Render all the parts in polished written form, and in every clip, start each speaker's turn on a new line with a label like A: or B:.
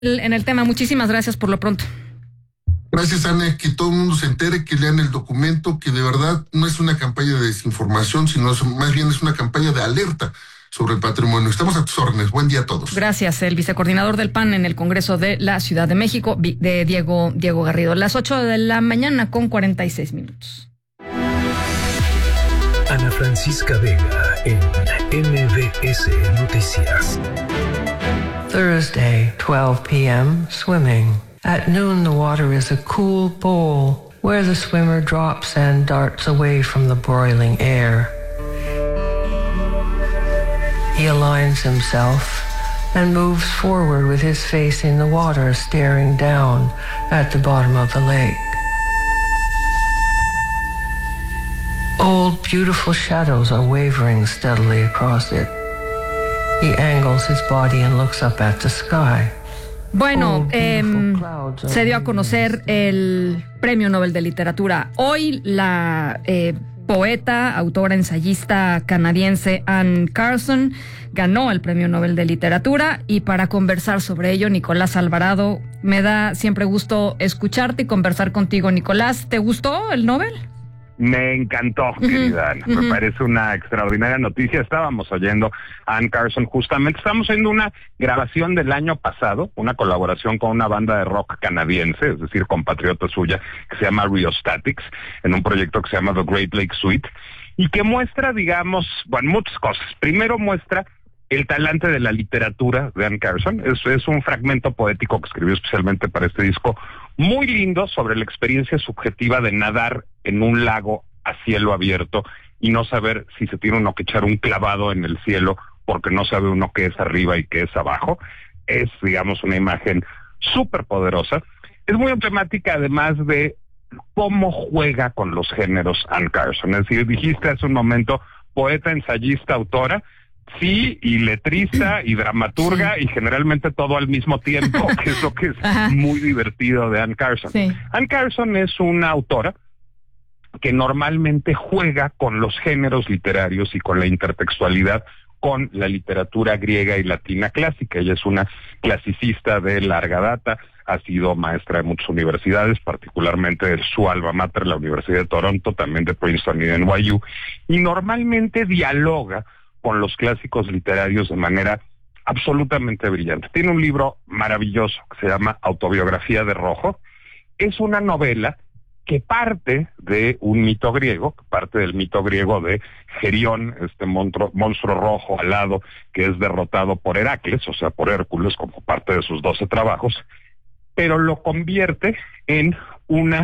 A: en el tema. Muchísimas gracias por lo pronto.
B: Gracias, Ana, que todo el mundo se entere, que lean el documento, que de verdad no es una campaña de desinformación, sino más bien es una campaña de alerta sobre el patrimonio. Estamos a tus órdenes. Buen día a todos.
A: Gracias. El vicecoordinador del PAN en el Congreso de la Ciudad de México, de Diego Garrido. Las 8:46 a.m.
C: Ana Francisca Vega en MBS Noticias.
D: Thursday, 12 p.m., swimming. At noon, the water is a cool bowl where the swimmer drops and darts away from the broiling air. He aligns himself and moves forward with his face in the water, staring down at the bottom of the lake. Old, beautiful shadows are wavering steadily across it. He angles his body and looks up at the sky.
A: Bueno, se dio a conocer el Premio Nobel de Literatura. Hoy la poeta, autora, ensayista canadiense Anne Carson ganó el Premio Nobel de Literatura, y para conversar sobre ello, Nicolás Alvarado, me da siempre gusto escucharte y conversar contigo. Nicolás, ¿te gustó el Nobel?
E: Me encantó, querida Ana. Me parece una extraordinaria noticia. Estábamos oyendo a Anne Carson, justamente. Estamos oyendo una grabación del año pasado, una colaboración con una banda de rock canadiense, es decir, compatriota suya, que se llama Rheostatics, en un proyecto que se llama The Great Lake Suite, y que muestra, digamos, bueno, muchas cosas. Primero muestra el talante de la literatura de Anne Carson. Es un fragmento poético que escribió especialmente para este disco, muy lindo, sobre la experiencia subjetiva de nadar en un lago a cielo abierto y no saber si se tiene uno que echar un clavado en el cielo porque no sabe uno qué es arriba y qué es abajo. Es, digamos, una imagen súper poderosa. Es muy emblemática, además, de cómo juega con los géneros Anne Carson. Es decir, dijiste hace un momento, poeta, ensayista, autora. Sí, y letrista y dramaturga, y generalmente todo al mismo tiempo, que es lo que es muy divertido de Anne Carson.
A: Sí.
E: Anne Carson es una autora que normalmente juega con los géneros literarios y con la intertextualidad con la literatura griega y latina clásica. Ella es una clasicista de larga data, ha sido maestra de muchas universidades, particularmente de su alma mater, la Universidad de Toronto, también de Princeton y de NYU, y normalmente dialoga con los clásicos literarios de manera absolutamente brillante. Tiene un libro maravilloso que se llama Autobiografía de Rojo. Es una novela que parte de un mito griego, parte del mito griego de Gerión, este monstruo rojo alado que es derrotado por Heracles, o sea, por Hércules, como parte de sus 12 trabajos, pero lo convierte en una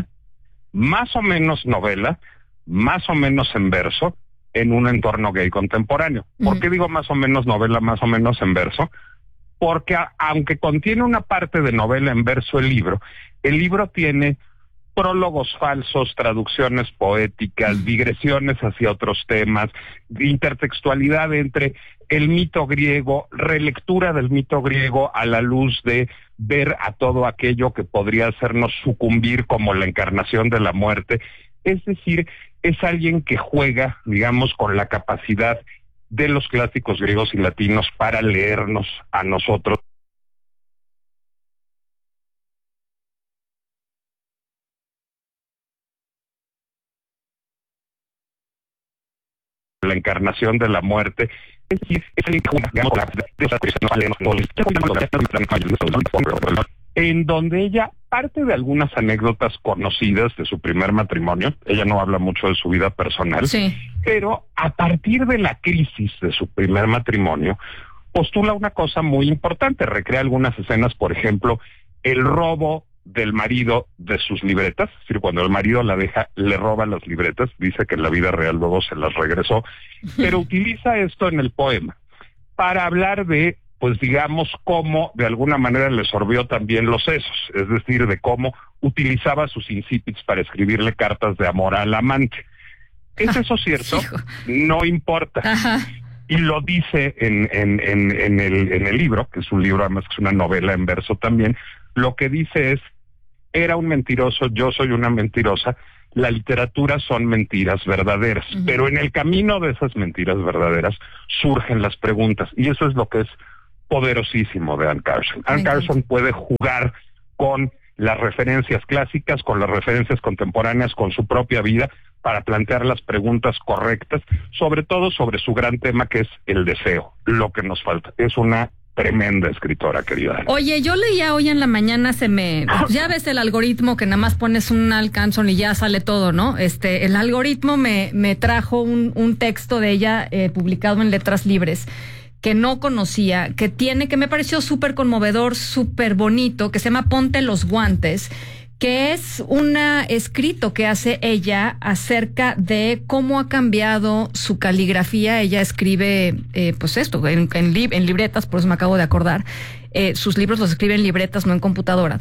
E: más o menos novela, más o menos en verso, en un entorno gay contemporáneo. ¿Por qué digo más o menos novela, más o menos en verso? Porque aunque contiene una parte de novela en verso el libro tiene prólogos falsos, traducciones poéticas, digresiones hacia otros temas, intertextualidad entre el mito griego, relectura del mito griego a la luz de ver a todo aquello que podría hacernos sucumbir como la encarnación de la muerte. Es decir, es alguien que juega, digamos, con la capacidad de los clásicos griegos y latinos para leernos a nosotros. La encarnación de la muerte. Es decir, es alguien que juega, digamos, en donde ella parte de algunas anécdotas conocidas de su primer matrimonio. Ella no habla mucho de su vida personal,
A: sí,
E: pero a partir de la crisis de su primer matrimonio, postula una cosa muy importante, recrea algunas escenas, por ejemplo, el robo del marido de sus libretas, es decir, cuando el marido la deja, le roba las libretas, dice que en la vida real luego se las regresó, pero utiliza esto en el poema para hablar de, pues digamos, cómo de alguna manera le sorbió también los sesos, es decir, de cómo utilizaba sus incipits para escribirle cartas de amor al amante. ¿Es eso cierto? No importa.
A: Ajá.
E: Y lo dice en el libro, que es un libro, además que es una novela en verso también. Lo que dice es, era un mentiroso, yo soy una mentirosa, la literatura son mentiras verdaderas, pero en el camino de esas mentiras verdaderas surgen las preguntas, y eso es lo que es poderosísimo de Anne Carson. Anne Carson puede jugar con las referencias clásicas, con las referencias contemporáneas, con su propia vida, para plantear las preguntas correctas, sobre todo sobre su gran tema, que es el deseo, lo que nos falta. Es una tremenda escritora, querida.
A: Oye, yo leía hoy en la mañana, ya ves el algoritmo que nada más pones un Anne Carson y ya sale todo, ¿no? El algoritmo me trajo un texto de ella publicado en Letras Libres, que no conocía, que me pareció súper conmovedor, súper bonito, que se llama Ponte los guantes, que es un escrito que hace ella acerca de cómo ha cambiado su caligrafía. Ella escribe, pues esto, en libretas, por eso me acabo de acordar. Sus libros los escribe en libretas, no en computadora.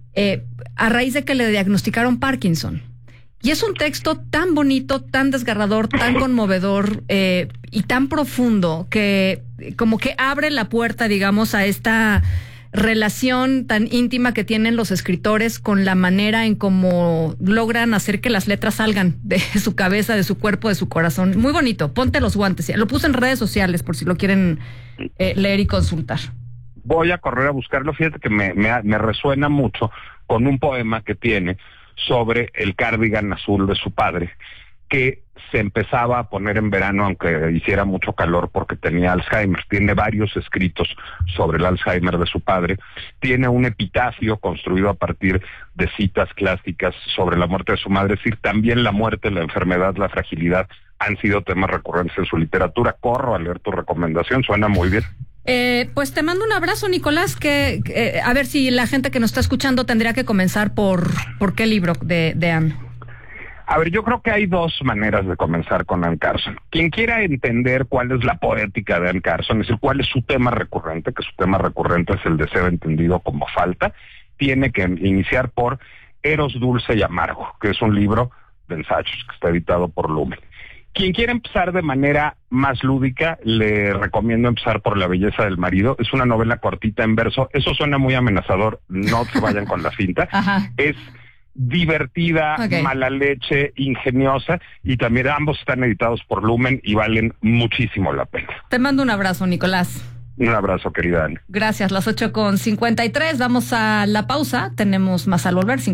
A: A raíz de que le diagnosticaron Parkinson. Y es un texto tan bonito, tan desgarrador, tan conmovedor y tan profundo que como que abre la puerta, digamos, a esta relación tan íntima que tienen los escritores con la manera en cómo logran hacer que las letras salgan de su cabeza, de su cuerpo, de su corazón. Muy bonito. Ponte los guantes. Lo puse en redes sociales por si lo quieren leer y consultar.
E: Voy a correr a buscarlo. Fíjate que me resuena mucho con un poema que tiene sobre el cardigan azul de su padre, que se empezaba a poner en verano, aunque hiciera mucho calor, porque tenía Alzheimer. Tiene varios escritos sobre el Alzheimer de su padre. Tiene un epitafio construido a partir de citas clásicas sobre la muerte de su madre. Es decir, también la muerte, la enfermedad, la fragilidad han sido temas recurrentes en su literatura. Corro a leer tu recomendación, suena muy bien.
A: Pues te mando un abrazo, Nicolás, a ver si la gente que nos está escuchando tendría que comenzar por qué libro de Anne.
E: A ver, yo creo que hay dos maneras de comenzar con Anne Carson. Quien quiera entender cuál es la poética de Anne Carson, es decir, cuál es su tema recurrente, que su tema recurrente es el deseo entendido como falta, tiene que iniciar por Eros dulce y amargo, que es un libro de ensayos que está editado por Lumen. Quien quiera empezar de manera más lúdica, le recomiendo empezar por La belleza del marido. Es una novela cortita en verso. Eso suena muy amenazador, no se vayan con la finta. Es divertida, mala leche, ingeniosa, y también ambos están editados por Lumen y valen muchísimo la pena.
A: Te mando un abrazo, Nicolás.
E: Un abrazo, querida Anne.
A: Gracias, las 8:53. Vamos a la pausa. Tenemos más al volver,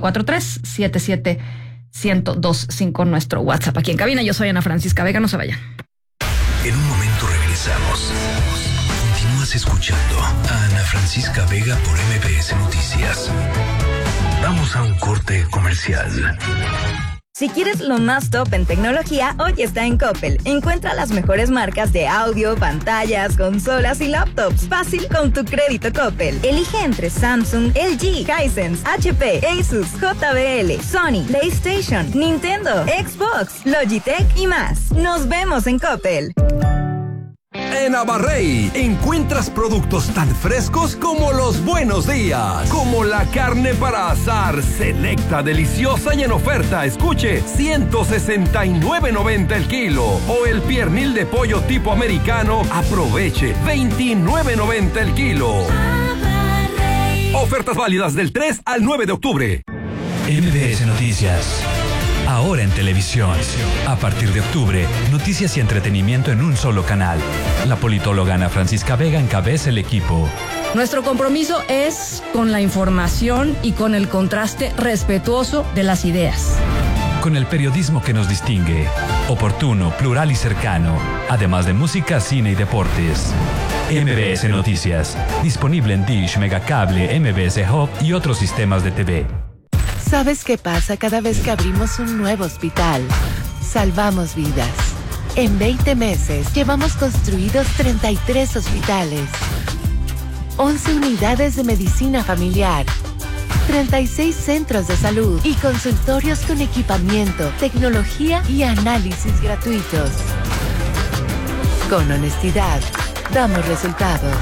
A: 5543-771025, nuestro WhatsApp aquí en cabina. Yo soy Ana Francisca Vega, no se vayan.
C: En un momento regresamos. Continúas escuchando a Ana Francisca Vega por MBS Noticias. Vamos a un corte comercial.
F: Si quieres lo más top en tecnología, hoy está en Coppel. Encuentra las mejores marcas de audio, pantallas, consolas y laptops. Fácil con tu crédito Coppel. Elige entre Samsung, LG, Hisense, HP, Asus, JBL, Sony, PlayStation, Nintendo, Xbox, Logitech y más. Nos vemos en Coppel.
G: En Abarrey encuentras productos tan frescos como los buenos días, como la carne para asar selecta, deliciosa y en oferta. Escuche, $169.90 el kilo. O el piernil de pollo tipo americano, aproveche, $29.90 el kilo. Ofertas válidas del 3 al 9 de octubre.
H: MBS Noticias. Ahora en televisión. A partir de octubre, noticias y entretenimiento en un solo canal. La politóloga Ana Francisca Vega encabeza el equipo.
A: Nuestro compromiso es con la información y con el contraste respetuoso de las ideas.
H: Con el periodismo que nos distingue. Oportuno, plural y cercano. Además de música, cine y deportes. MBS Noticias. Disponible en Dish, Megacable, MBS Hub y otros sistemas de TV.
I: ¿Sabes qué pasa cada vez que abrimos un nuevo hospital? Salvamos vidas. En 20 meses llevamos construidos 33 hospitales, 11 unidades de medicina familiar, 36 centros de salud y consultorios con equipamiento, tecnología y análisis gratuitos. Con honestidad, damos resultados.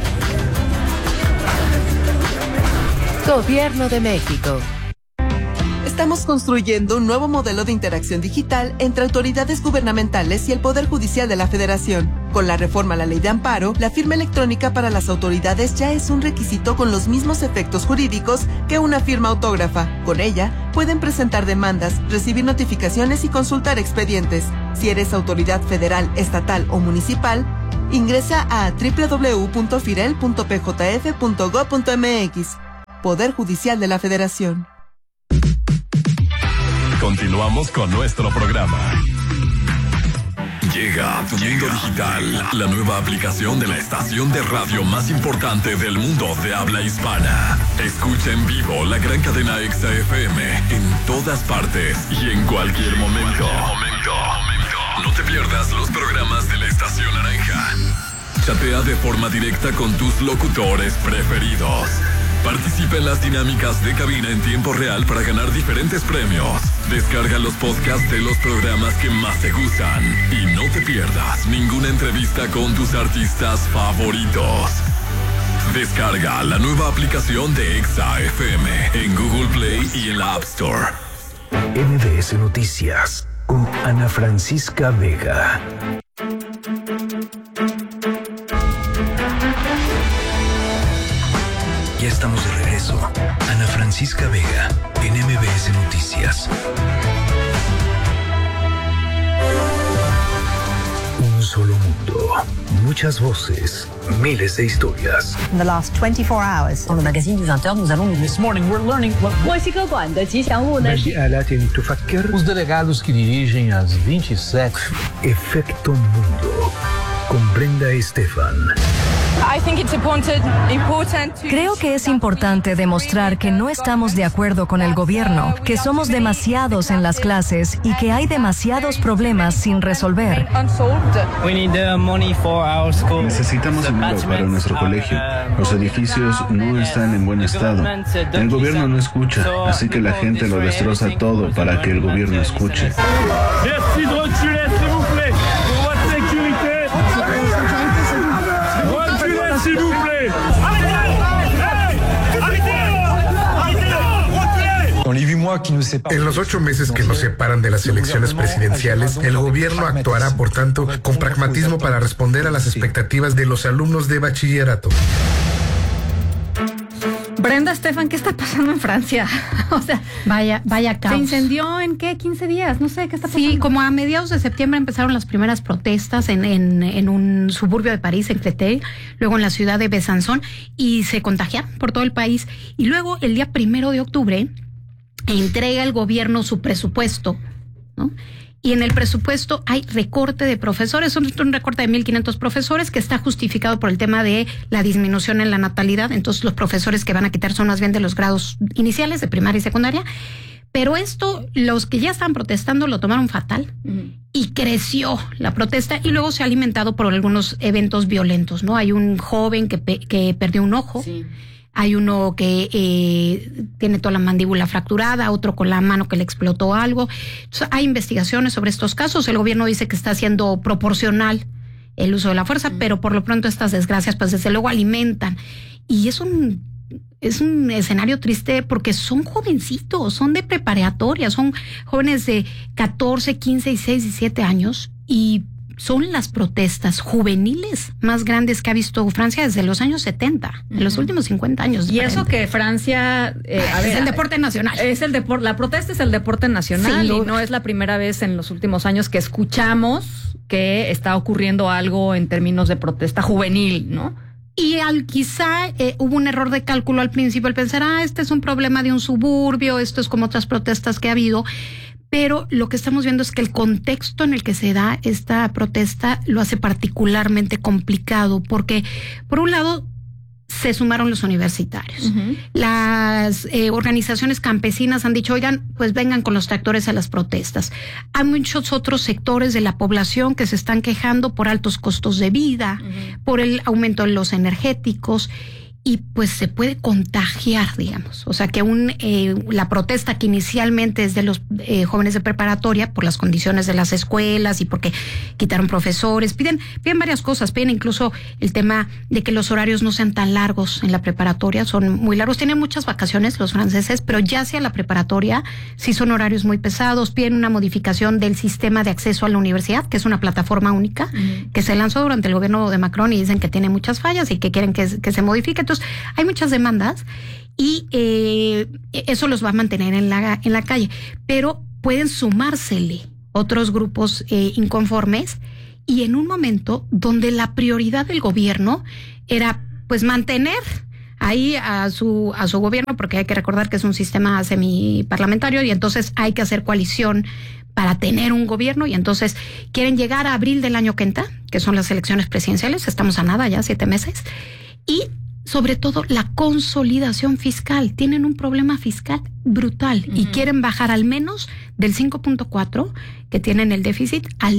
I: Gobierno de México.
J: Estamos construyendo un nuevo modelo de interacción digital entre autoridades gubernamentales y el Poder Judicial de la Federación. Con la reforma a la Ley de Amparo, la firma electrónica para las autoridades ya es un requisito con los mismos efectos jurídicos que una firma autógrafa. Con ella, pueden presentar demandas, recibir notificaciones y consultar expedientes. Si eres autoridad federal, estatal o municipal, Ingresa a www.firel.pjf.gov.mx. Poder Judicial de la Federación.
K: Continuamos con nuestro programa. Llega a tu mundo digital, la nueva aplicación de la estación de radio más importante del mundo de habla hispana. Escucha en vivo la gran cadena Exa FM en todas partes y en cualquier momento. No te pierdas los programas de la estación naranja. Chatea de forma directa con tus locutores preferidos. Participa en las dinámicas de cabina en tiempo real para ganar diferentes premios. Descarga los podcasts de los programas que más te gustan. Y no te pierdas ninguna entrevista con tus artistas favoritos. Descarga la nueva aplicación de Exa FM en Google Play y en la App Store.
C: MBS Noticias con Ana Francisca Vega. Ya estamos de regreso. Ana Francisca Vega en MBS Noticias. Un solo mundo, muchas voces, miles de historias.
L: In the last 24 hours, dans le magazine du 20h, nous allons This morning we're learning what
M: Os delegados que dirigem as 27.
C: Efecto Mundo con Brenda Estefan.
N: Creo que es importante demostrar que no estamos de acuerdo con el gobierno, que somos demasiados en las clases y que hay demasiados problemas sin resolver.
O: Necesitamos dinero para nuestro colegio. Los edificios no están en buen estado. El gobierno no escucha, así que la gente lo destroza todo para que el gobierno escuche.
P: En los 8 meses que nos separan de las elecciones presidenciales, el gobierno actuará, por tanto, con pragmatismo para responder a las expectativas de los alumnos de bachillerato.
A: Brenda Estefan, ¿qué está pasando en Francia? O sea,
Q: vaya caos.
A: ¿Se incendió en qué? 15 días, no sé, ¿qué está pasando?
Q: Sí, como a mediados de septiembre empezaron las primeras protestas en un suburbio de París, en Créteil, luego en la ciudad de Besançon, y se contagiaron por todo el país. Y luego, el día 1 de octubre, entrega el gobierno su presupuesto, ¿no? Y en el presupuesto hay recorte de profesores, un recorte de 1,500 profesores que está justificado por el tema de la disminución en la natalidad. Entonces los profesores que van a quitar son más bien de los grados iniciales, de primaria y secundaria. Pero esto, los que ya están protestando lo tomaron fatal y creció la protesta y luego se ha alimentado por algunos eventos violentos, ¿no? Hay un joven que perdió un ojo. Sí. Hay uno que tiene toda la mandíbula fracturada, otro con la mano que le explotó algo. Entonces, hay investigaciones sobre estos casos. El gobierno dice que está haciendo proporcional el uso de la fuerza, pero por lo pronto estas desgracias, pues desde luego alimentan. Y es un escenario triste porque son jovencitos, son de preparatoria, son jóvenes de 14, 15, 16, 17 años y son las protestas juveniles más grandes que ha visto Francia desde los años 70, en los últimos 50 años.
A: Y eso que Francia
Q: es el deporte nacional.
A: La protesta es el deporte nacional y no es la primera vez en los últimos años que escuchamos que está ocurriendo algo en términos de protesta juvenil, ¿no?
Q: Y quizá hubo un error de cálculo al principio, al pensar, este es un problema de un suburbio, esto es como otras protestas que ha habido. Pero lo que estamos viendo es que el contexto en el que se da esta protesta lo hace particularmente complicado, porque por un lado se sumaron los universitarios. Las organizaciones campesinas han dicho, oigan, pues vengan con los tractores a las protestas. Hay muchos otros sectores de la población que se están quejando por altos costos de vida, por el aumento de los energéticos. Y pues se puede contagiar, digamos. O sea que la protesta que inicialmente es de los jóvenes de preparatoria por las condiciones de las escuelas y porque quitaron profesores, piden varias cosas, piden incluso el tema de que los horarios no sean tan largos en la preparatoria, son muy largos, tienen muchas vacaciones los franceses, pero ya hacia la preparatoria sí son horarios muy pesados, piden una modificación del sistema de acceso a la universidad, que es una plataforma única que se lanzó durante el gobierno de Macron y dicen que tiene muchas fallas y que quieren que se modifique. Entonces, hay muchas demandas y eso los va a mantener en la calle, pero pueden sumársele otros grupos inconformes y en un momento donde la prioridad del gobierno era pues mantener ahí a su gobierno, porque hay que recordar que es un sistema semiparlamentario y entonces hay que hacer coalición para tener un gobierno, y entonces quieren llegar a abril del año que entra, que son las elecciones presidenciales, estamos a nada ya, 7 meses, y sobre todo la consolidación fiscal. Tienen un problema fiscal brutal y quieren bajar al menos del 5.4 que tienen el déficit al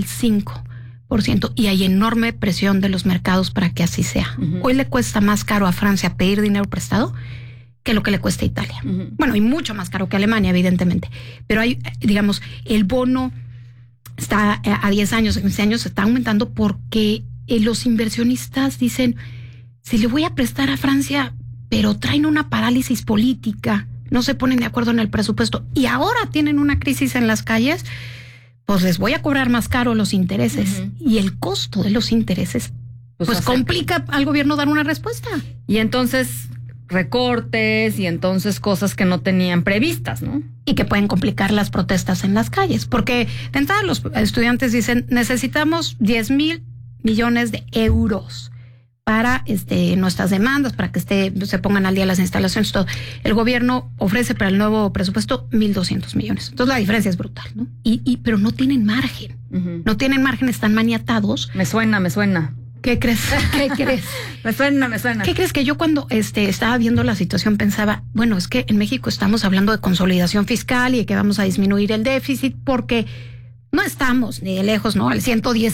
Q: 5%, y hay enorme presión de los mercados para que así sea. Hoy le cuesta más caro a Francia pedir dinero prestado que lo que le cuesta a Italia. Bueno, y mucho más caro que Alemania, evidentemente. Pero hay, digamos, el bono está a 10 años, 15 años, está aumentando porque los inversionistas dicen, si le voy a prestar a Francia, pero traen una parálisis política, no se ponen de acuerdo en el presupuesto, y ahora tienen una crisis en las calles, pues les voy a cobrar más caro los intereses. Y el costo de los intereses, pues complica al gobierno dar una respuesta.
A: Y entonces recortes y entonces cosas que no tenían previstas, ¿no?
Q: Y que pueden complicar las protestas en las calles, porque de entrada los estudiantes dicen, necesitamos 10,000 millones de euros para nuestras demandas, para que se pongan al día las instalaciones, todo. El gobierno ofrece para el nuevo presupuesto 1,200 millones. Entonces la diferencia es brutal, ¿no? Pero no tienen margen. No tienen margen, están maniatados.
A: Me suena.
Q: ¿Qué crees?
A: Me suena.
Q: ¿Qué crees? Que yo cuando estaba viendo la situación pensaba, bueno, es que en México estamos hablando de consolidación fiscal y de que vamos a disminuir el déficit porque no estamos ni de lejos, ¿no? Al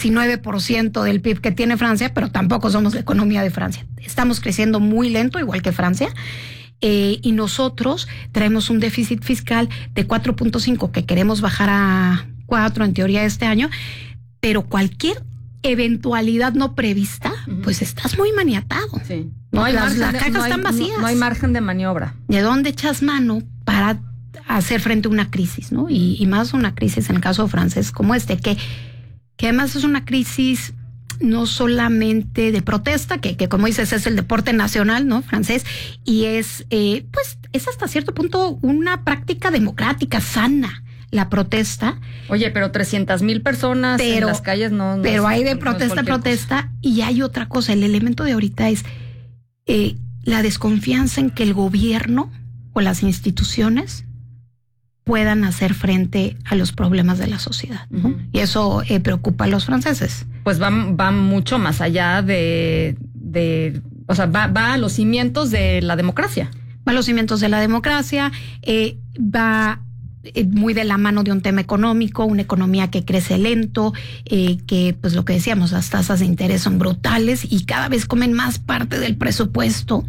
Q: 119% del PIB que tiene Francia, pero tampoco somos la economía de Francia. Estamos creciendo muy lento, igual que Francia. Y nosotros traemos un déficit fiscal de 4.5 que queremos bajar a 4 en teoría este año, pero cualquier eventualidad no prevista, pues estás muy maniatado.
A: Sí.
Q: Las cajas están vacías.
A: No hay margen de maniobra.
Q: ¿De dónde echas mano para hacer frente a una crisis, ¿no? Y más una crisis en el caso francés como que además es una crisis no solamente de protesta, que como dices es el deporte nacional, ¿no? Francés, y es hasta cierto punto una práctica democrática sana. La protesta.
A: Oye, pero 300,000 personas en las calles no.
Q: Pero hay de protesta, y hay otra cosa. El elemento de ahorita es la desconfianza en que el gobierno o las instituciones puedan hacer frente a los problemas de la sociedad, ¿no? Y eso preocupa a los franceses.
A: Pues va mucho más allá o sea, va a los cimientos de la democracia.
Q: Va a los cimientos de la democracia, va muy de la mano de un tema económico, una economía que crece lento, que pues lo que decíamos, las tasas de interés son brutales y cada vez comen más parte del presupuesto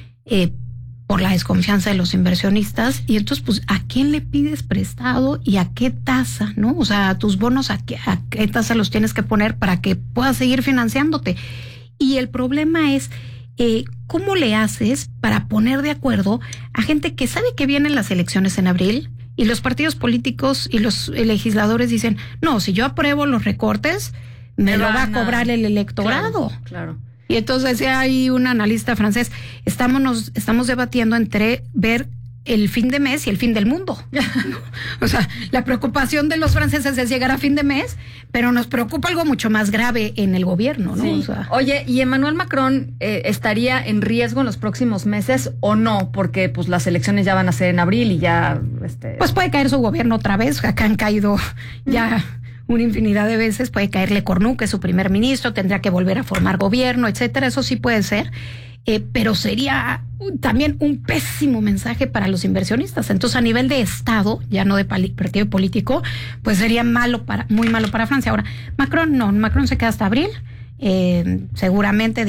Q: por la desconfianza de los inversionistas. Y entonces, pues, ¿a quién le pides prestado y a qué tasa, no? O sea, tus bonos, ¿a qué tasa los tienes que poner para que puedas seguir financiándote? Y el problema es ¿cómo le haces para poner de acuerdo a gente que sabe que vienen las elecciones en abril? Y los partidos políticos y los legisladores dicen, no, si yo apruebo los recortes, me lo va a cobrar el electorado.
A: Claro.
Q: Y entonces decía ahí un analista francés, estamos debatiendo entre ver el fin de mes y el fin del mundo. O sea, la preocupación de los franceses es llegar a fin de mes, pero nos preocupa algo mucho más grave en el gobierno, ¿no?
A: Sí.
Q: O sea,
A: oye, ¿y Emmanuel Macron estaría en riesgo en los próximos meses o no? Porque pues las elecciones ya van a ser en abril y ya...
Q: Pues puede caer su gobierno otra vez. Acá han caído ya una infinidad de veces. Puede caerle Cornu, que es su primer ministro, tendrá que volver a formar gobierno, etcétera. Eso sí puede ser. Pero sería también un pésimo mensaje para los inversionistas. Entonces, a nivel de Estado, ya no de partido político, pues sería muy malo para Francia. Ahora, Macron se queda hasta abril. Seguramente,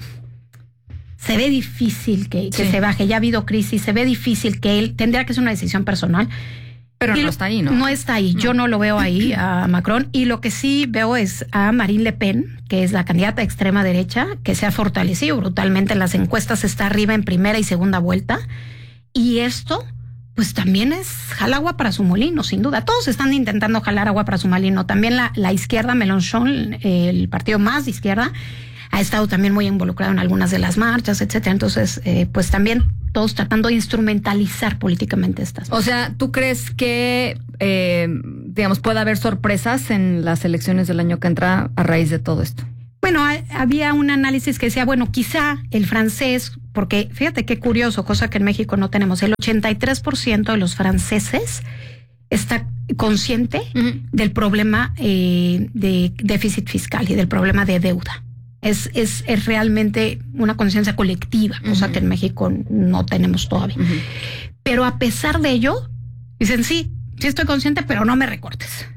Q: se ve difícil que se baje. Ya ha habido crisis, se ve difícil que él tendría que ser una decisión personal.
A: Pero no está ahí, ¿no?
Q: No está ahí. No. Yo no lo veo ahí a Macron. Y lo que sí veo es a Marine Le Pen, que es la candidata de extrema derecha, que se ha fortalecido brutalmente en las encuestas, está arriba en primera y segunda vuelta. Y esto, pues también jala agua para su molino, sin duda. Todos están intentando jalar agua para su molino. También la izquierda, Mélenchon, el partido más de izquierda, ha estado también muy involucrado en algunas de las marchas, etcétera. Entonces, pues también todos tratando de instrumentalizar políticamente estas cosas.
A: O sea, ¿tú crees que digamos, pueda haber sorpresas en las elecciones del año que entra a raíz de todo esto?
Q: Bueno, había un análisis que decía, bueno, quizá el francés, porque fíjate qué curioso, cosa que en México no tenemos, el 83% de los franceses está consciente del problema de déficit fiscal y del problema de deuda. Es realmente una conciencia colectiva, cosa que en México no tenemos todavía. Pero a pesar de ello, dicen, sí estoy consciente, pero no me recortes.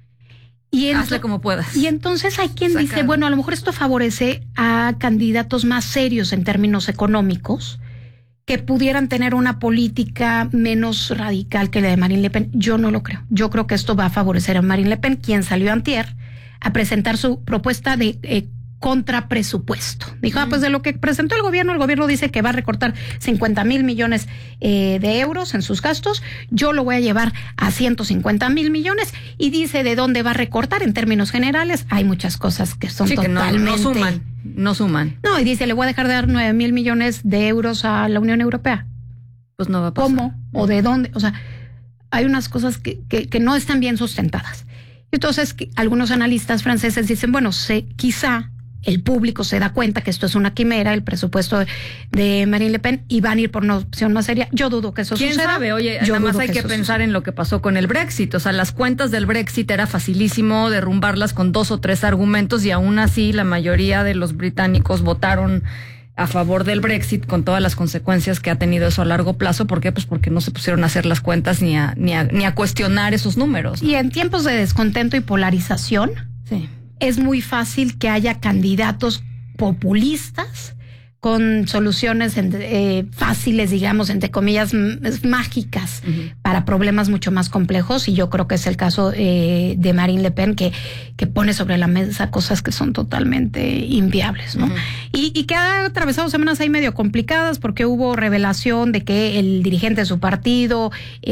A: Hazle como puedas.
Q: Y entonces hay quien dice, bueno, a lo mejor esto favorece a candidatos más serios en términos económicos que pudieran tener una política menos radical que la de Marine Le Pen. Yo no lo creo. Yo creo que esto va a favorecer a Marine Le Pen, quien salió antier a presentar su propuesta de contrapresupuesto. Dijo, pues de lo que presentó el gobierno dice que va a recortar 50,000 millones de euros en sus gastos, yo lo voy a llevar a 150,000 millones y dice de dónde va a recortar en términos generales. Hay muchas cosas que son totalmente...
A: Que no suman.
Q: No, y dice, le voy a dejar de dar 9,000 millones de euros a la Unión Europea.
A: Pues no va a pasar.
Q: ¿Cómo? ¿O de dónde? O sea, hay unas cosas que no están bien sustentadas. Entonces, algunos analistas franceses dicen, bueno, quizá el público se da cuenta que esto es una quimera, el presupuesto de Marine Le Pen, y van a ir por una opción más seria. Yo dudo que eso suceda.
A: ¿Quién sabe? Oye, nada más hay que pensar en lo que pasó con el Brexit. O sea, las cuentas del Brexit era facilísimo derrumbarlas con 2 o 3 argumentos y aún así la mayoría de los británicos votaron a favor del Brexit con todas las consecuencias que ha tenido eso a largo plazo. ¿Por qué? Pues porque no se pusieron a hacer las cuentas ni a cuestionar esos números, ¿no?
Q: Y en tiempos de descontento y polarización, es muy fácil que haya candidatos populistas con soluciones fáciles, digamos, entre comillas, mágicas para problemas mucho más complejos, y yo creo que es el caso de Marine Le Pen, que pone sobre la mesa cosas que son totalmente inviables, ¿no? Y que ha atravesado semanas ahí medio complicadas porque hubo revelación de que el dirigente de su partido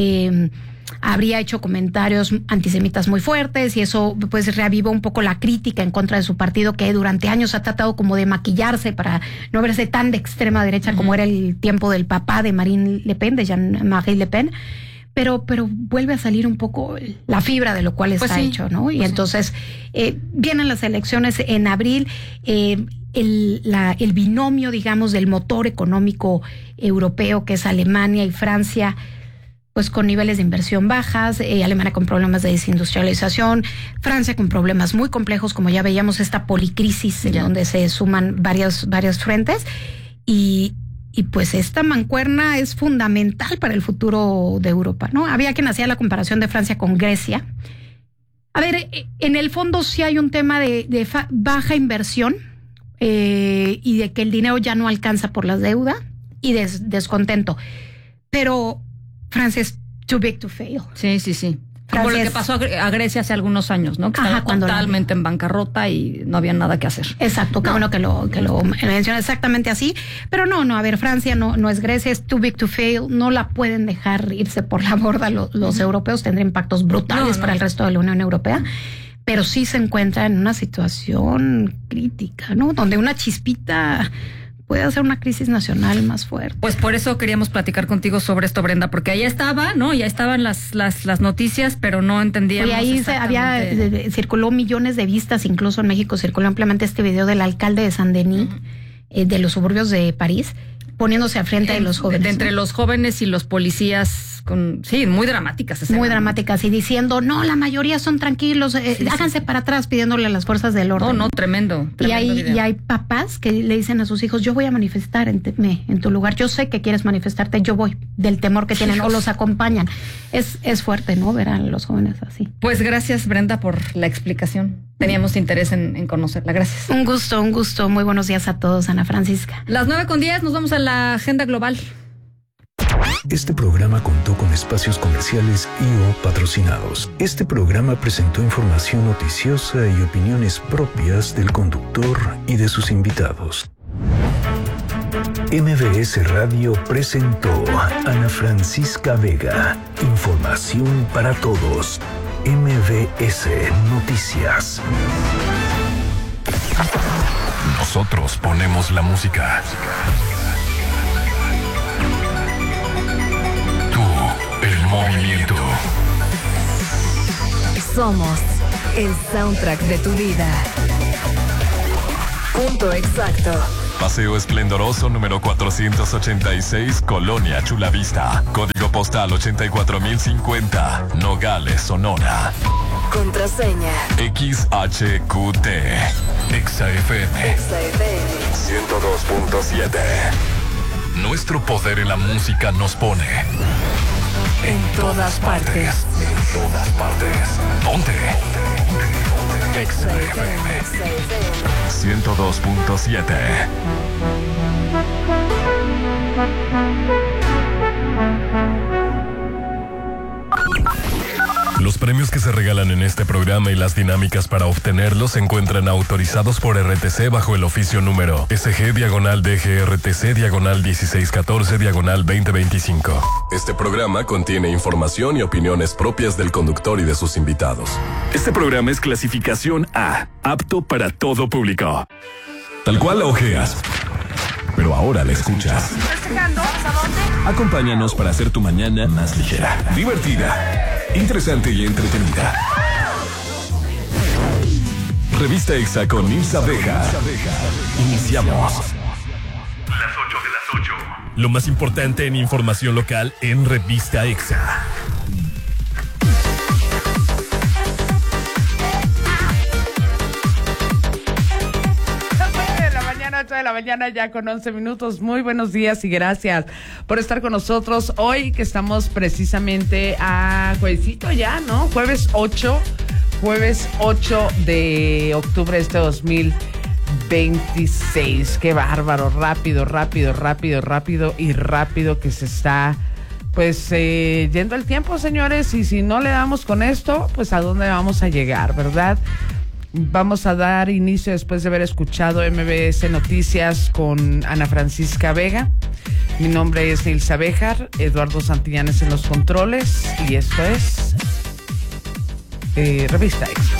Q: habría hecho comentarios antisemitas muy fuertes, y eso pues reavivó un poco la crítica en contra de su partido, que durante años ha tratado como de maquillarse para no verse tan de extrema derecha como era el tiempo del papá de Marine Le Pen, de Jean-Marie Le Pen. Pero vuelve a salir un poco la fibra de lo cual está hecho, ¿no? Y entonces vienen las elecciones en abril. El binomio, digamos, del motor económico europeo, que es Alemania y Francia, pues con niveles de inversión bajas, Alemania con problemas de desindustrialización, Francia con problemas muy complejos, como ya veíamos, esta policrisis en donde se suman varios frentes, y pues esta mancuerna es fundamental para el futuro de Europa, ¿no? Había quien hacía la comparación de Francia con Grecia. A ver, en el fondo sí hay un tema de baja inversión y de que el dinero ya no alcanza por la deuda y descontento, pero Francia es too big to fail.
A: Sí. Como lo que pasó a Grecia hace algunos años, ¿no? Que estaba totalmente en bancarrota y no había nada que hacer.
Q: Exacto, qué bueno que lo menciona exactamente así. Pero no, a ver, Francia no es Grecia, es too big to fail, no la pueden dejar irse por la borda los europeos, tendrá impactos brutales para el resto de la Unión Europea. Pero sí se encuentra en una situación crítica, ¿no? Donde una chispita puede hacer una crisis nacional más fuerte.
A: Pues por eso queríamos platicar contigo sobre esto, Brenda, porque ahí estaba, ¿no? Ya estaban las noticias, pero no entendíamos.
Q: Y ahí circuló millones de vistas, incluso en México circuló ampliamente este video del alcalde de Saint-Denis, de los suburbios de París, poniéndose a frente de los jóvenes.
A: De entre los jóvenes y los policías, muy dramáticas.
Q: Muy dramáticas, y diciendo, no, la mayoría son tranquilos, háganse para atrás, pidiéndole a las fuerzas del orden.
A: No, tremendo
Q: y hay papás que le dicen a sus hijos, yo voy a manifestar en tu lugar, yo sé que quieres manifestarte, yo voy, del temor que tienen, o los acompañan. Es fuerte, ¿no? Ver a los jóvenes así.
A: Pues gracias, Brenda, por la explicación. Teníamos interés en conocerla. Gracias.
Q: Un gusto. Muy buenos días a todos, Ana Francisca.
A: 9:10, nos vamos a la agenda global.
C: Este programa contó con espacios comerciales y/o patrocinados. Este programa presentó información noticiosa y opiniones propias del conductor y de sus invitados. MBS Radio presentó Ana Francisca Vega. Información para todos. MBS Noticias.
K: Nosotros ponemos la música. Tú, el movimiento.
N: Somos el soundtrack de tu vida. Punto exacto.
K: Paseo Esplendoroso número 486, Colonia Chulavista. Código postal 84050, Nogales, Sonora.
N: Contraseña
K: XHQT. XFM 102.7. Nuestro poder en la música nos pone
N: en todas partes.
K: En todas partes. Ponte. XFM 102.7. Los premios que se regalan en este programa y las dinámicas para obtenerlos se encuentran autorizados por RTC bajo el oficio número SG-DGRTC/1614/2025. Este programa contiene información y opiniones propias del conductor y de sus invitados.
R: Este programa es clasificación A, apto para todo público.
K: Tal cual la ojeas, pero ahora la escuchas. Acompáñanos para hacer tu mañana más ligera, divertida, interesante y entretenida. Revista Exa con Nilsa Beja. Iniciamos.
R: Las 8 de las 8. Lo más importante en información local en Revista Exa.
S: 8 de la mañana ya con 11 minutos. Muy buenos días y gracias por estar con nosotros hoy, que estamos precisamente a juevesito ya, ¿no? Jueves 8 de octubre de este 2026. Qué bárbaro, rápido que se está pues yendo el tiempo, señores, y si no le damos con esto, pues a dónde vamos a llegar, ¿verdad? Vamos a dar inicio después de haber escuchado MBS Noticias con Ana Francisca Vega. Mi nombre es Nilsa Béjar, Eduardo Santillanes en los controles, y esto es Revista Exa.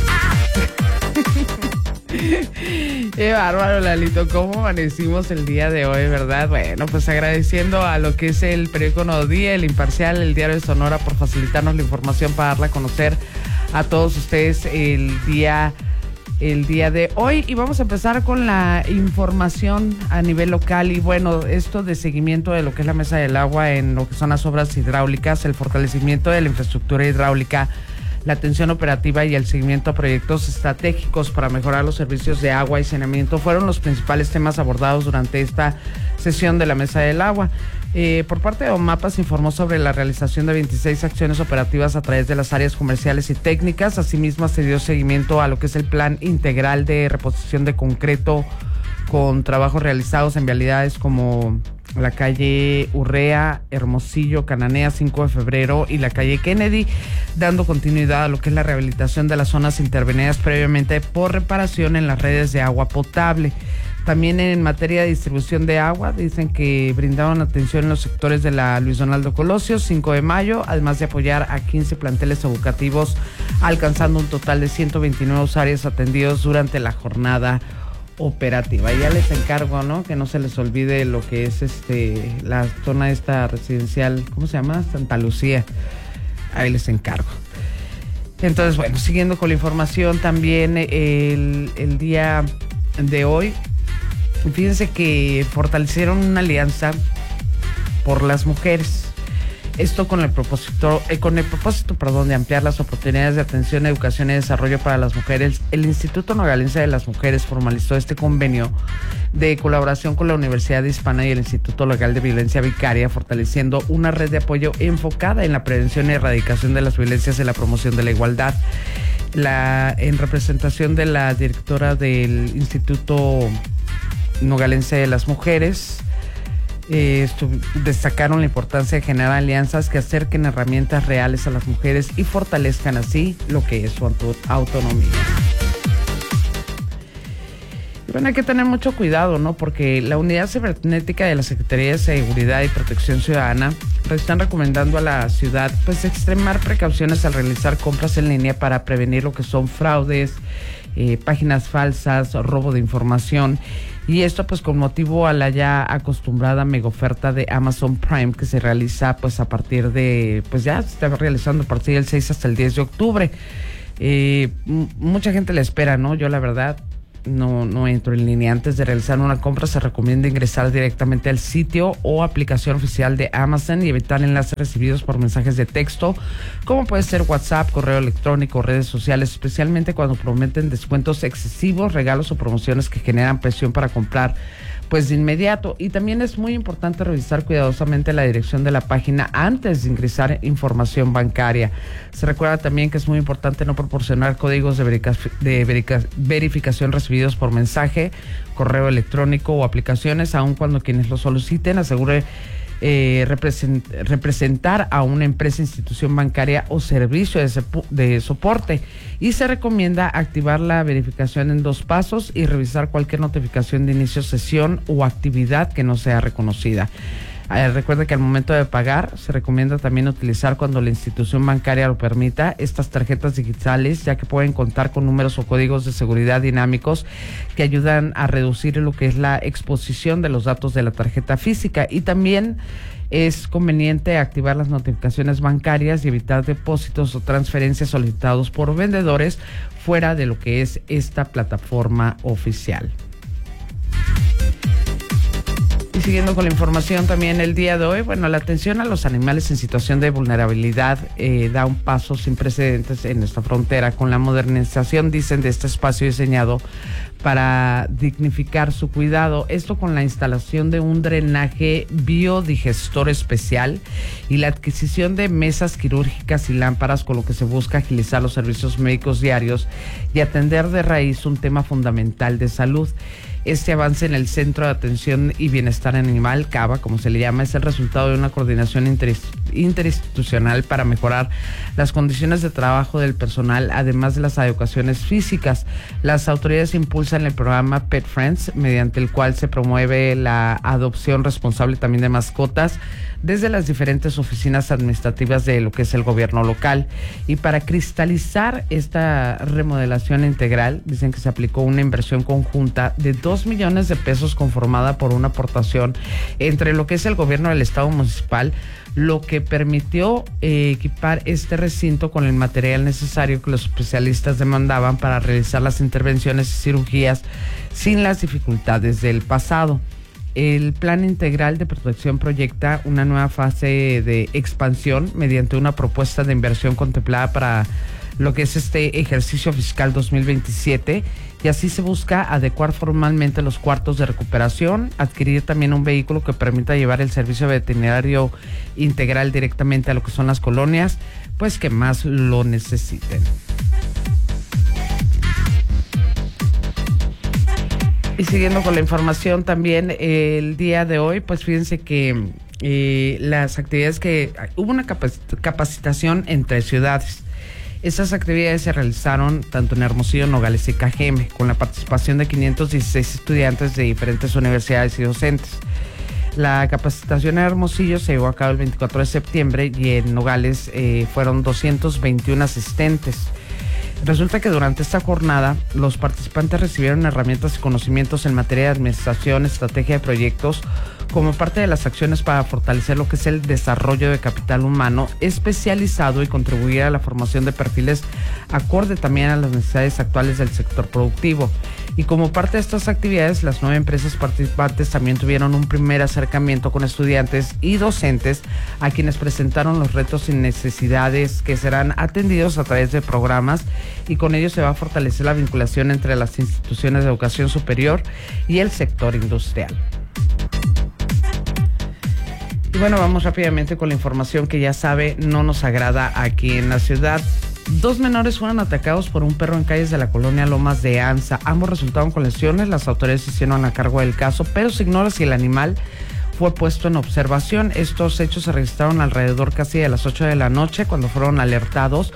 S: Qué bárbaro, Lalito, cómo amanecimos el día de hoy, ¿verdad? Bueno, pues agradeciendo a lo que es el periódico Nuevo Día, El Imparcial, el Diario de Sonora, por facilitarnos la información para darla a conocer a todos ustedes el día de hoy. Y vamos a empezar con la información a nivel local, y bueno, esto de seguimiento de lo que es la Mesa del Agua en lo que son las obras hidráulicas, el fortalecimiento de la infraestructura hidráulica, la atención operativa y el seguimiento a proyectos estratégicos para mejorar los servicios de agua y saneamiento fueron los principales temas abordados durante esta sesión de la Mesa del Agua. Por parte de OMAPA se informó sobre la realización de 26 acciones operativas a través de las áreas comerciales y técnicas. Asimismo, se dio seguimiento a lo que es el plan integral de reposición de concreto, con trabajos realizados en vialidades como la calle Urrea, Hermosillo, Cananea, 5 de febrero y la calle Kennedy, dando continuidad a lo que es la rehabilitación de las zonas intervenidas previamente por reparación en las redes de agua potable. También en materia de distribución de agua, dicen que brindaron atención en los sectores de la Luis Donaldo Colosio, 5 de mayo, además de apoyar a 15 planteles educativos, alcanzando un total de 129 usuarios atendidos durante la jornada operativa. Ya les encargo, ¿no?, que no se les olvide lo que es la zona esta residencial, ¿cómo se llama? Santa Lucía. Ahí les encargo. Entonces, bueno, siguiendo con la información también el día de hoy, fíjense que fortalecieron una alianza por las mujeres. Esto con el propósito, de ampliar las oportunidades de atención, educación y desarrollo para las mujeres. El Instituto Nogalense de las Mujeres formalizó este convenio de colaboración con la Universidad Hispana y el Instituto Legal de Violencia Vicaria, fortaleciendo una red de apoyo enfocada en la prevención y erradicación de las violencias y la promoción de la igualdad. En representación de la directora del Instituto Nogalense de las Mujeres, destacaron la importancia de generar alianzas que acerquen herramientas reales a las mujeres y fortalezcan así lo que es su autonomía. Y bueno, hay que tener mucho cuidado, ¿no? Porque la Unidad Cibernética de la Secretaría de Seguridad y Protección Ciudadana están recomendando a la ciudad pues extremar precauciones al realizar compras en línea para prevenir lo que son fraudes, páginas falsas, robo de información. Y esto pues con motivo a la ya acostumbrada mega oferta de Amazon Prime que se realiza pues a partir de, pues ya se está realizando a partir del 6 hasta el 10 de octubre. Mucha gente la espera, ¿no? Yo la verdad no entro en línea. Antes de realizar una compra se recomienda ingresar directamente al sitio o aplicación oficial de Amazon y evitar enlaces recibidos por mensajes de texto, como puede ser WhatsApp, correo electrónico, redes sociales, especialmente cuando prometen descuentos excesivos, regalos o promociones que generan presión para comprar pues de inmediato. Y también es muy importante revisar cuidadosamente la dirección de la página antes de ingresar información bancaria. Se recuerda también que es muy importante no proporcionar códigos de verificación recibidos por mensaje, correo electrónico o aplicaciones, aun cuando quienes lo soliciten asegure representar a una empresa, institución bancaria o servicio de soporte. Y se recomienda activar la verificación en 2 pasos y revisar cualquier notificación de inicio de sesión o actividad que no sea reconocida. Recuerde que al momento de pagar se recomienda también utilizar, cuando la institución bancaria lo permita, estas tarjetas digitales, ya que pueden contar con números o códigos de seguridad dinámicos que ayudan a reducir lo que es la exposición de los datos de la tarjeta física. Y también es conveniente activar las notificaciones bancarias y evitar depósitos o transferencias solicitados por vendedores fuera de lo que es esta plataforma oficial. Y siguiendo con la información también el día de hoy, bueno, la atención a los animales en situación de vulnerabilidad da un paso sin precedentes en esta frontera con la modernización, dicen, de este espacio diseñado para dignificar su cuidado. Esto con la instalación de un drenaje biodigestor especial y la adquisición de mesas quirúrgicas y lámparas, con lo que se busca agilizar los servicios médicos diarios y atender de raíz un tema fundamental de salud. Este avance en el Centro de Atención y Bienestar Animal, CABA, como se le llama, es el resultado de una coordinación interinstitucional para mejorar las condiciones de trabajo del personal, además de las adecuaciones físicas. Las autoridades impulsan el programa Pet Friends, mediante el cual se promueve la adopción responsable también de mascotas desde las diferentes oficinas administrativas de lo que es el gobierno local. Y para cristalizar esta remodelación integral, dicen que se aplicó una inversión conjunta de 2 millones de pesos, conformada por una aportación entre lo que es el gobierno del estado municipal, lo que permitió equipar este recinto con el material necesario que los especialistas demandaban para realizar las intervenciones y cirugías sin las dificultades del pasado. El Plan Integral de Protección proyecta una nueva fase de expansión mediante una propuesta de inversión contemplada para lo que es este ejercicio fiscal 2027, y así se busca adecuar formalmente los cuartos de recuperación, adquirir también un vehículo que permita llevar el servicio veterinario integral directamente a lo que son las colonias, pues que más lo necesiten. Y siguiendo con la información también el día de hoy, pues fíjense que las actividades que hubo una capacitación entre ciudades. Estas actividades se realizaron tanto en Hermosillo, Nogales y Cajeme, con la participación de 516 estudiantes de diferentes universidades y docentes. La capacitación en Hermosillo se llevó a cabo el 24 de septiembre y en Nogales fueron 221 asistentes. Resulta que durante esta jornada los participantes recibieron herramientas y conocimientos en materia de administración, estrategia de proyectos, como parte de las acciones para fortalecer lo que es el desarrollo de capital humano especializado y contribuir a la formación de perfiles acorde también a las necesidades actuales del sector productivo. Y como parte de estas actividades, las 9 empresas participantes también tuvieron un primer acercamiento con estudiantes y docentes, a quienes presentaron los retos y necesidades que serán atendidos a través de programas, y con ello se va a fortalecer la vinculación entre las instituciones de educación superior y el sector industrial. Y bueno, vamos rápidamente con la información que ya sabe no nos agrada aquí en la ciudad. 2 menores fueron atacados por un perro en calles de la colonia Lomas de Anza. Ambos resultaron con lesiones. Las autoridades se hicieron a cargo del caso, pero se ignora si el animal fue puesto en observación. Estos hechos se registraron alrededor casi de las 8 de la noche, cuando fueron alertados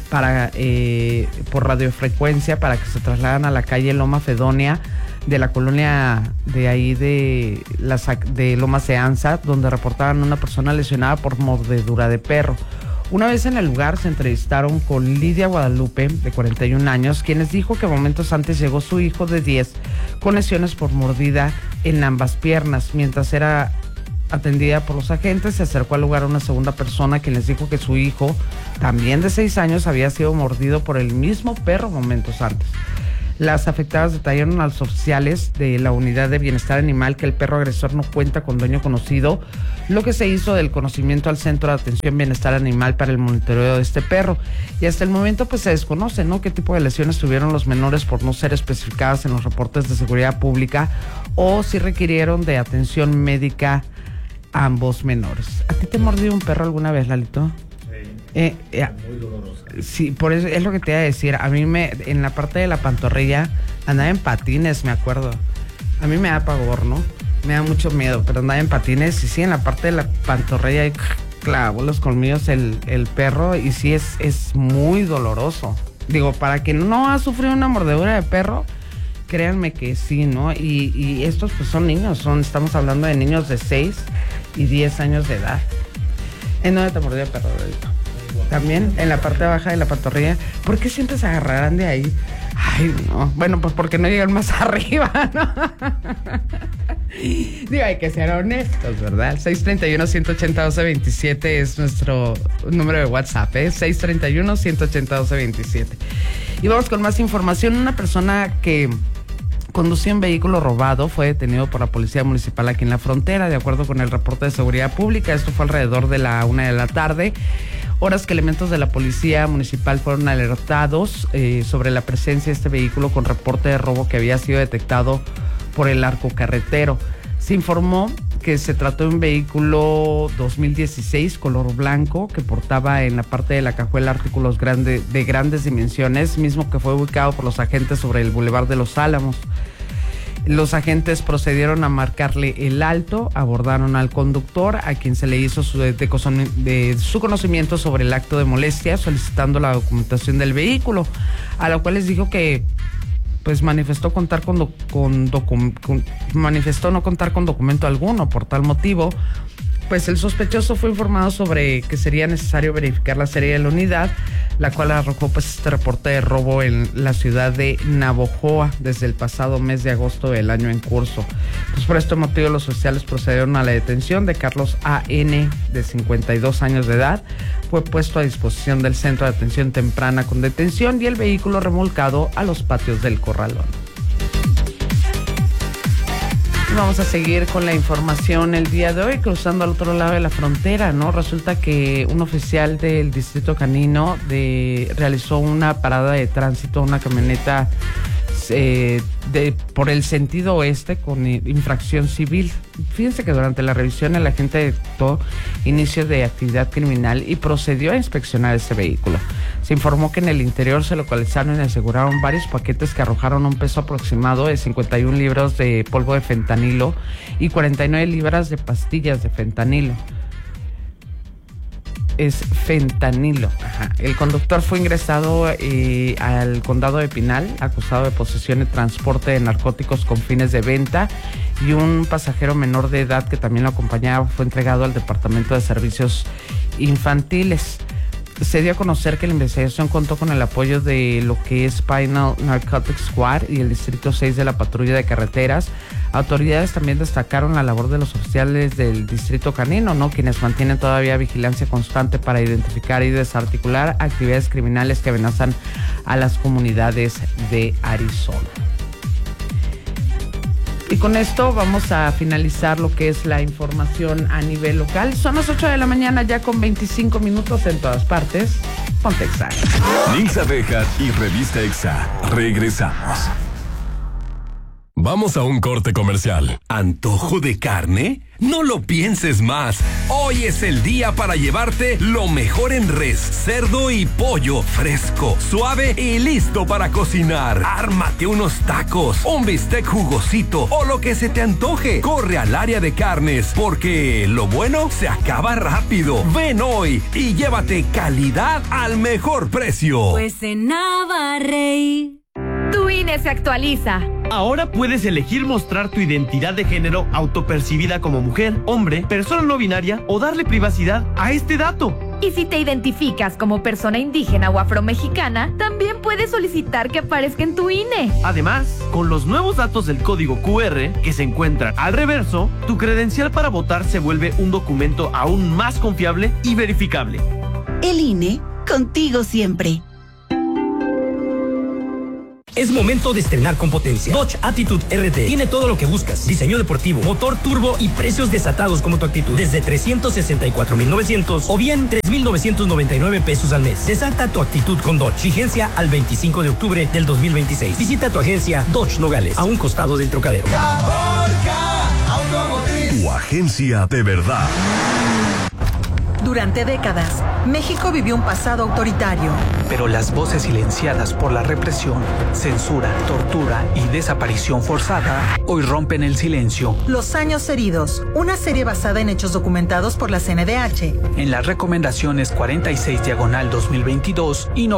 S: por radiofrecuencia para que se trasladaran a la calle Loma Fedonia de la colonia de ahí de Lomas de Anza, donde reportaban una persona lesionada por mordedura de perro. Una vez en el lugar se entrevistaron con Lidia Guadalupe, de 41 años, quien les dijo que momentos antes llegó su hijo de 10 con lesiones por mordida en ambas piernas. Mientras era atendida por los agentes, se acercó al lugar una segunda persona quien les dijo que su hijo, también de 6 años, había sido mordido por el mismo perro momentos antes. Las afectadas detallaron a los oficiales de la Unidad de Bienestar Animal que el perro agresor no cuenta con dueño conocido, lo que se hizo del conocimiento al Centro de Atención Bienestar Animal para el monitoreo de este perro. Y hasta el momento pues se desconoce, ¿no?, qué tipo de lesiones tuvieron los menores por no ser especificadas en los reportes de seguridad pública o si requirieron de atención médica ambos menores. ¿A ti te mordió un perro alguna vez, Lalito?
T: Muy dolorosa.
S: Sí, por eso es lo que te iba a decir. A mí en la parte de la pantorrilla andaba en patines, me acuerdo. A mí me da pavor, ¿no? Me da mucho miedo, pero andaba en patines y sí, en la parte de la pantorrilla y clavó los colmillos el perro y sí es muy doloroso. Digo, para quien no ha sufrido una mordedura de perro, créanme que sí, ¿no? Y estos pues son niños, estamos hablando de niños de 6 y 10 años de edad. ¿En dónde te mordió el perro, Rodrigo? También en la parte baja de la pantorrilla. ¿Por qué siempre se agarrarán de ahí? Ay, no. Bueno, pues porque no llegan más arriba, ¿no? Digo, hay que ser honestos, ¿verdad? 631-180-1227 es nuestro número de WhatsApp, ¿eh? 631-180-1227. Y vamos con más información. Una persona que conducía un vehículo robado fue detenido por la Policía Municipal aquí en La Frontera, de acuerdo con el reporte de seguridad pública. Esto fue alrededor de la 1 de la tarde, horas que elementos de la Policía Municipal fueron alertados sobre la presencia de este vehículo con reporte de robo que había sido detectado por el arco carretero. Se informó que se trató de un vehículo 2016 color blanco que portaba en la parte de la cajuela artículos de grandes dimensiones, mismo que fue ubicado por los agentes sobre el Boulevard de los Álamos. Los agentes procedieron a marcarle el alto, abordaron al conductor, a quien se le hizo de su conocimiento sobre el acto de molestia, solicitando la documentación del vehículo, a lo cual les dijo que pues manifestó no contar con documento alguno. Por tal motivo, pues el sospechoso fue informado sobre que sería necesario verificar la serie de la unidad, la cual arrojó pues este reporte de robo en la ciudad de Navojoa desde el pasado mes de agosto del año en curso. Pues por este motivo los oficiales procedieron a la detención de Carlos A.N., de 52 años de edad. Fue puesto a disposición del Centro de Atención Temprana con detención y el vehículo remolcado a los patios del corralón. Vamos a seguir con la información el día de hoy, cruzando al otro lado de la frontera, ¿no? Resulta que un oficial del Distrito Canino realizó una parada de tránsito, una camioneta por el sentido oeste con infracción civil. Fíjense que durante la revisión el agente detectó inicio de actividad criminal y procedió a inspeccionar ese vehículo. Se informó que en el interior se localizaron y aseguraron varios paquetes que arrojaron un peso aproximado de 51 libras de polvo de fentanilo y 49 libras de pastillas de fentanilo. Es fentanilo. Ajá. El conductor fue ingresado al condado de Pinal, acusado de posesión y transporte de narcóticos con fines de venta, y un pasajero menor de edad que también lo acompañaba fue entregado al Departamento de Servicios Infantiles. Se dio a conocer que la investigación contó con el apoyo de lo que es Pinal Narcotics Squad y el Distrito 6 de la Patrulla de Carreteras. Autoridades también destacaron la labor de los oficiales del Distrito Canino, ¿no?, quienes mantienen todavía vigilancia constante para identificar y desarticular actividades criminales que amenazan a las comunidades de Arizona. Y con esto vamos a finalizar lo que es la información a nivel local. Son las 8 de la mañana ya con 25 minutos en todas partes. Ponte Exa.
K: Nils Abejas y Revista Exa. Regresamos. Vamos a un corte comercial.
G: ¿Antojo de carne? No lo pienses más. Hoy es el día para llevarte lo mejor en res, cerdo y pollo, fresco, suave y listo para cocinar. Ármate unos tacos, un bistec jugosito o lo que se te antoje. Corre al área de carnes, porque lo bueno se acaba rápido. Ven hoy y llévate calidad al mejor precio.
U: Pues en Navarrey, tu INE se actualiza.
V: Ahora puedes elegir mostrar tu identidad de género autopercibida como mujer, hombre, persona no binaria o darle privacidad a este dato.
U: Y si te identificas como persona indígena o afromexicana, también puedes solicitar que aparezca en tu INE.
V: Además, con los nuevos datos del código QR que se encuentran al reverso, tu credencial para votar se vuelve un documento aún más confiable y verificable.
B: El INE, contigo siempre.
D: Es momento de estrenar con potencia. Dodge Attitude RT tiene todo lo que buscas. Diseño deportivo, motor turbo y precios desatados como tu actitud. Desde 364,900 o bien 3,999 pesos al mes. Desata tu actitud con Dodge. Vigencia al 25 de octubre del 2026. Visita tu agencia Dodge Nogales, a un costado del Trocadero.
K: Tu agencia de verdad.
W: Durante décadas, México vivió un pasado autoritario.
M: Pero las voces silenciadas por la represión, censura, tortura y desaparición forzada hoy rompen el silencio.
W: Los años heridos, una serie basada en hechos documentados por la CNDH.
M: En las recomendaciones 46/2022 y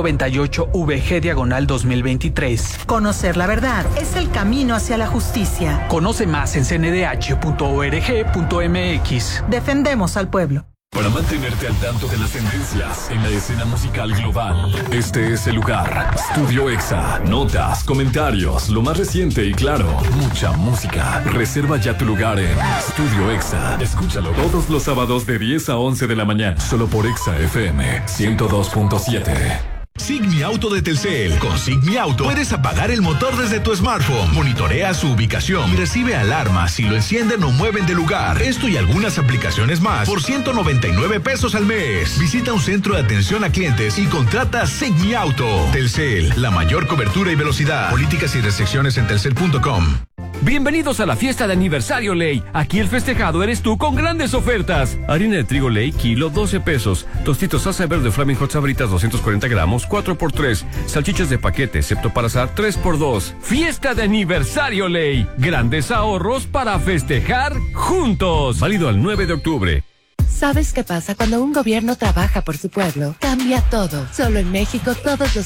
M: 98VG/2023.
W: Conocer la verdad es el camino hacia la justicia.
M: Conoce más en cndh.org.mx.
W: Defendemos al pueblo.
K: Para mantenerte al tanto de las tendencias en la escena musical global, este es el lugar. Studio Exa. Notas, comentarios, lo más reciente y claro, mucha música. Reserva ya tu lugar en Studio Exa. Escúchalo todos los sábados de 10 a 11 de la mañana, solo por Exa FM 102.7.
X: Sigmi Auto de Telcel. Con Sigmi Auto puedes apagar el motor desde tu smartphone, monitorea su ubicación y recibe alarmas si lo encienden o mueven de lugar. Esto y algunas aplicaciones más por 199 pesos al mes. Visita un centro de atención a clientes y contrata Sigmi Auto. Telcel, la mayor cobertura y velocidad. Políticas y restricciones en telcel.com.
Y: Bienvenidos a la fiesta de aniversario Ley. Aquí el festejado eres tú con grandes ofertas. Harina de trigo Ley, kilo, 12 pesos. Tostitos salsa verde Flaming Hot Sabritas, 240 gramos, 4x3. Salchichas de paquete, excepto para asar, 3x2. Fiesta de aniversario Ley. Grandes ahorros para festejar juntos. Válido al 9 de octubre.
I: ¿Sabes qué pasa cuando un gobierno trabaja por su pueblo? Cambia todo. Solo en México todos los